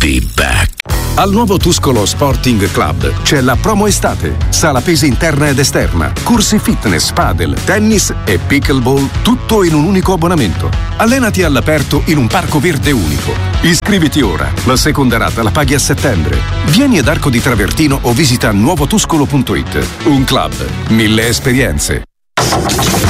be back. Al nuovo Tuscolo Sporting Club c'è la promo estate. Sala pesi interna ed esterna, corsi fitness, padel, tennis e pickleball, tutto in un unico abbonamento. Allenati all'aperto in un parco verde unico. Iscriviti ora, la seconda rata la paghi a settembre. Vieni ad Arco di Travertino o visita nuovotuscolo.it. Un club, 1000 esperienze.